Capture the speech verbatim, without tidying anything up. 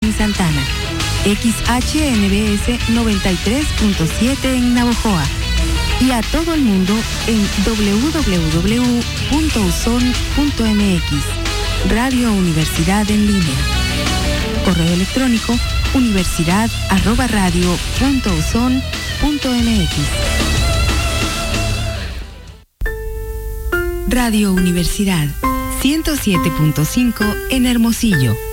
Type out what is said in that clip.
en Santana. X H N B S noventa y tres punto siete en Navojoa. Y a todo el mundo en doble u doble u doble u punto uson punto m x. Radio Universidad en línea. Correo electrónico universidad arroba radio punto uson punto m x. Radio Universidad ciento siete punto cinco en Hermosillo.